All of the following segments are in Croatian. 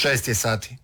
6 je sati.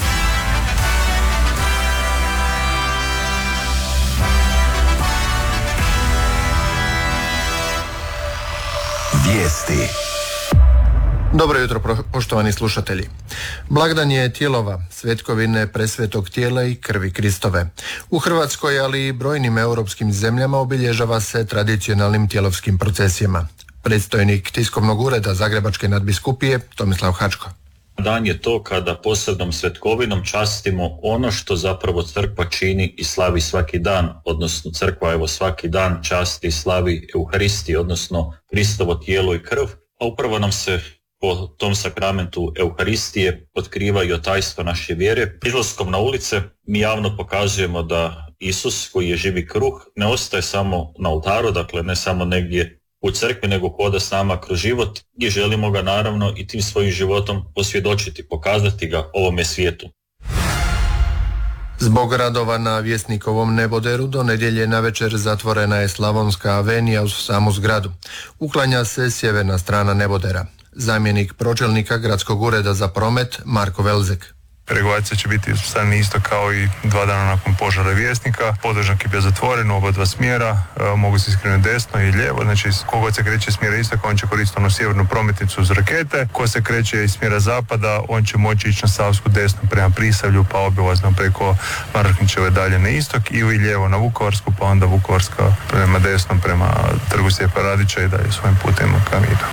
Vijesti. Dobro jutro, poštovani slušatelji. Blagdan je tijelova, svetkovine presvetog tijela i krvi Kristove. U Hrvatskoj, ali i brojnim europskim zemljama obilježava se tradicionalnim tjelovskim procesijama. Predstojnik tiskovnog ureda Zagrebačke nadbiskupije Tomislav Hačko. Dan je to kada posebnom svetkovinom častimo ono što zapravo crkva čini i slavi svaki dan, odnosno crkva svaki dan časti i slavi Euharistiju, odnosno Kristovo tijelo i krv, a upravo nam se po tom sakramentu Euharistije otkriva i tajstvo naše vjere. Izlaskom na ulice mi javno pokazujemo da Isus, koji je živi kruh, ne ostaje samo na oltaru, dakle ne samo negdje u crkvi, nego hoda s nama kroz život i želimo ga naravno i tim svojim životom posvjedočiti, pokazati ga ovome svijetu. Zbog radova na Vjesnikovom neboderu do nedjelje navečer zatvorena je Slavonska avenija uz samu zgradu. Uklanja se sjeverna strana nebodera. Zamjenik pročelnika Gradskog ureda za promet Marko Velzek. Regulacija će biti stavljena isto kao i 2 dana nakon požara Vjesnika. Podvožnjak je bio zatvoren u oba dva smjera, mogu se iskrenuti desno i lijevo, znači kogod se kreće iz smjera istoka, on će koristiti onu sjevernu prometnicu uz rakete. Ko se kreće iz smjera zapada, on će moći ići na Savsku desno prema Prisavlju, pa obilazno preko Maraknićeve dalje na istok, ili lijevo na Vukovarsku, pa onda Vukovarska prema desnom, prema Trgu Stjepa Radića i dalje svojim putem ka Vidu.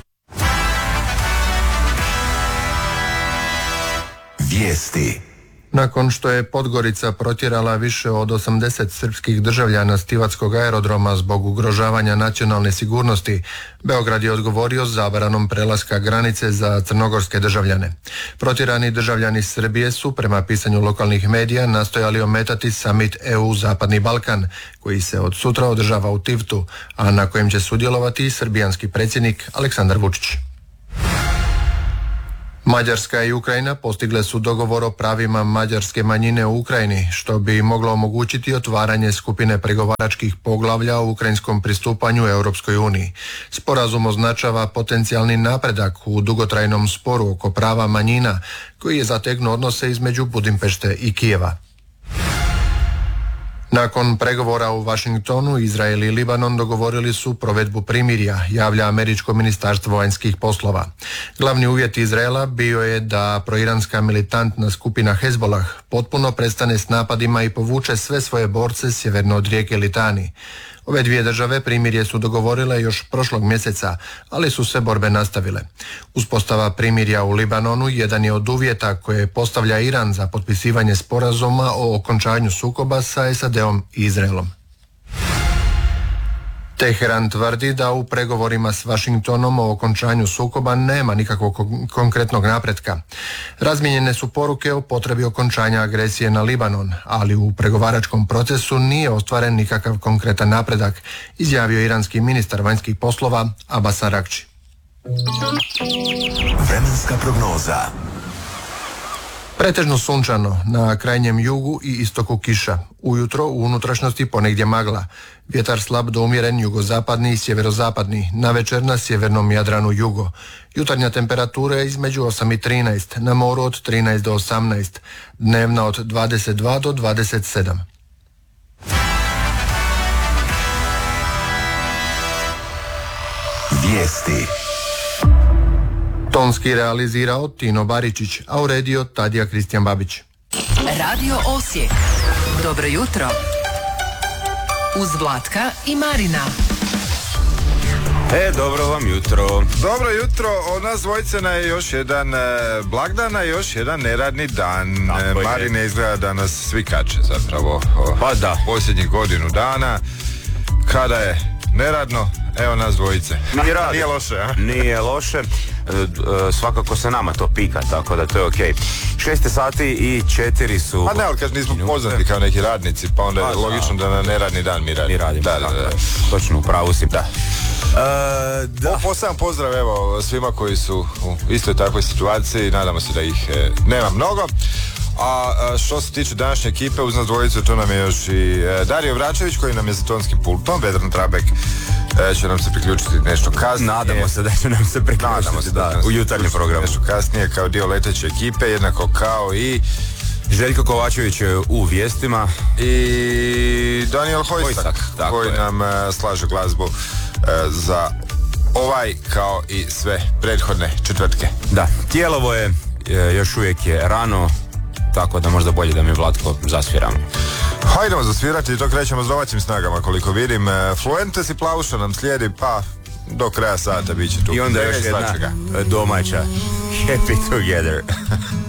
Vijesti. Nakon što je Podgorica protjerala više od 80 srpskih državljana s Tivatskog aerodroma zbog ugrožavanja nacionalne sigurnosti, Beograd je odgovorio zabranom prelaska granice za crnogorske državljane. Protjerani državljani Srbije su, prema pisanju lokalnih medija, nastojali ometati summit EU Zapadni Balkan, koji se od sutra održava u Tivtu, a na kojem će sudjelovati i srbijanski predsjednik Aleksandar Vučić. Mađarska i Ukrajina postigle su dogovor o pravima mađarske manjine u Ukrajini, što bi moglo omogućiti otvaranje skupine pregovaračkih poglavlja o ukrajinskom pristupanju Europskoj uniji. Sporazum označava potencijalni napredak u dugotrajnom sporu oko prava manjina, koji je zategnuo odnose između Budimpešte i Kijeva. Nakon pregovora u Washingtonu, Izrael i Libanon dogovorili su provedbu primirja, javlja američko ministarstvo vanjskih poslova. Glavni uvjet Izraela bio je da proiranska militantna skupina Hezbollah potpuno prestane s napadima i povuče sve svoje borce sjeverno od rijeke Litani. Ove dvije države primirje su dogovorile još prošlog mjeseca, ali su se borbe nastavile. Uspostava primirja u Libanonu jedan je od uvjeta koje postavlja Iran za potpisivanje sporazuma o okončanju sukoba sa SAD-om i Izraelom. Teheran tvrdi da u pregovorima s Washingtonom o okončanju sukoba nema nikakvog konkretnog napretka. Razmijenjene su poruke o potrebi okončanja agresije na Libanon, ali u pregovaračkom procesu nije ostvaren nikakav konkretan napredak, izjavio iranski ministar vanjskih poslova Abbas Araghči. Vremenska prognoza. Pretežno sunčano, na krajnjem jugu i istoku kiša. Ujutro u unutrašnjosti ponegdje magla. Vjetar slab do umjeren jugozapadni i sjeverozapadni, navečer na sjevernom Jadranu jugo. Jutarnja temperatura je između 8 i 13, na moru od 13 do 18, dnevna od 22 do 27. Vijesti. Tonski realizirao Tino Baričić, a uredio Tadija Kristijan Babić. Radio Osijek. Dobro jutro. Uz Vlatka i Marina. Dobro vam jutro. Dobro jutro, od nas dvojice na još jedan blagdana i još jedan neradni dan. Marine izgleda da nas svi kače zapravo. Pa da. Posljednjih godinu dana, kada je neradno, evo nas dvojice. Nije loše, a? Nije loše. Svakako se nama to pika, tako da to je okej. 6 sati i 4 su... Pa ne, ali kad nismo poznati kao neki radnici, pa onda je logično da na neradni dan mi radimo. Da. Točno, u pravu si. Da. Poseban pozdrav evo svima koji su u istoj takvoj situaciji, nadamo se da ih nema mnogo. A što se tiče današnje ekipe, uz nas dvojicu tu nam je još i Dario Vračević koji nam je za tonskim pultom, Vedran Trabek će nam se priključiti nešto kasnije. Nadamo se da će nam se priključiti u jutarnji program. Nešto kasnije kao dio leteće ekipe, jednako kao i Željko Kovačević u vijestima i Daniel Hojsak koji nam slaže glazbu za ovaj kao i sve prethodne četvrtke. Da, Tijelovo je još uvijek je rano, tako da možda bolje da mi Vlatko zasviramo. Hajdemo zasvirati i to krećemo s domaćim snagama koliko vidim. Fluentes i Plauša nam slijedi, pa do kraja sata bit će tu. I onda još jedna domaća Happy Together.